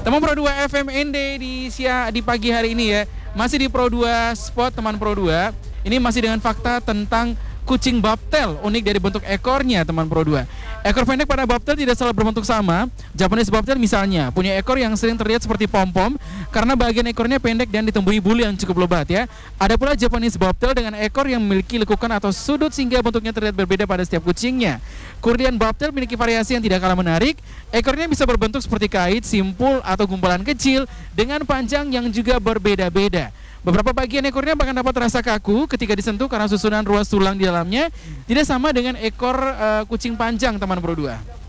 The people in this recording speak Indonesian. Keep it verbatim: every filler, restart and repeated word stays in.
Teman Pro dua F M N D di siang di pagi hari ini ya. Masih di Pro dua Spot teman Pro dua. Ini masih dengan fakta tentang kucing bobtail, unik dari bentuk ekornya teman Pro dua. Ekor pendek pada bobtail tidak selalu berbentuk sama. Japanese bobtail misalnya punya ekor yang sering terlihat seperti pom-pom karena bagian ekornya pendek dan ditumbuhi bulu yang cukup lebat ya. Ada pula Japanese bobtail dengan ekor yang memiliki lekukan atau sudut sehingga bentuknya terlihat berbeda pada setiap kucingnya. Korean bobtail memiliki variasi yang tidak kalah menarik. Ekornya bisa berbentuk seperti kait, simpul atau gumpalan kecil dengan panjang yang juga berbeda-beda. Beberapa bagian ekornya bahkan dapat terasa kaku ketika disentuh karena susunan ruas tulang di dalamnya tidak sama dengan ekor uh, kucing panjang teman Pro dua.